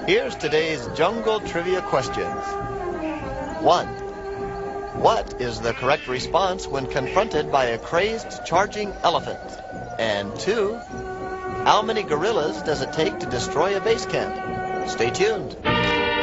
Here's today's jungle trivia questions. 1. What is the correct response when confronted by a crazed charging elephant? And 2. How many gorillas does it take to destroy a base camp? Stay tuned.